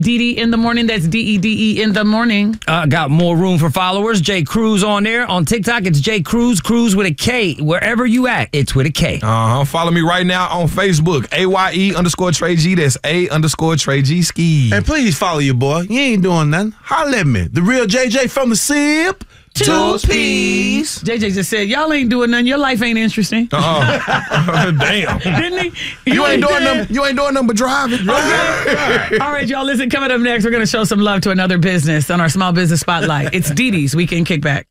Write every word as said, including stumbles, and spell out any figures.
D D in the morning. That's D E D E in the morning. Uh, got more room for followers. J Cruz on there. On TikTok, it's J Cruz. Cruz with a K. Wherever you at, it's with a K. Uh-huh. Follow me right now on Facebook. A Y E underscore Trey G. That's A underscore Trey G Ski. And please follow your boy. You ain't doing nothing. Holla at me. The real J J from the Sip. Two Peas. J J just said, y'all ain't doing nothing. Your life ain't interesting. Uh-uh. Damn. Didn't he? You ain't doing them. You ain't doing nothing but driving. Okay. All right, y'all. Listen, coming up next, we're going to show some love to another business on our Small Business Spotlight. It's Dee Dee's Weekend Kickback.